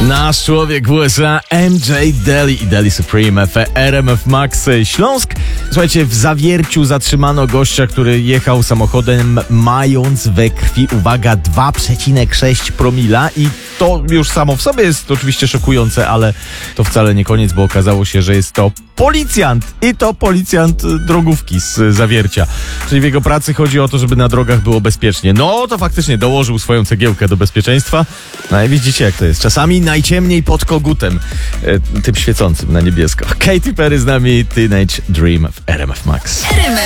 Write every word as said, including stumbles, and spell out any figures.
Nasz człowiek w U S A, M J Daly i Daly Supreme w R M F Max Śląsk. Słuchajcie, w Zawierciu zatrzymano gościa, który jechał samochodem mając we krwi, uwaga, dwa przecinek sześć promila i to już samo w sobie jest oczywiście szokujące, ale to wcale nie koniec, bo okazało się, że jest to policjant i to policjant drogówki z Zawiercia. Czyli w jego pracy chodzi o to, żeby na drogach było bezpiecznie. No to faktycznie dołożył swoją cegiełkę do bezpieczeństwa. No i widzicie, jak to jest. Czasami najciemniej pod kogutem, e, tym świecącym na niebiesko. Katy Perry z nami, Teenage Dream w R M F Max.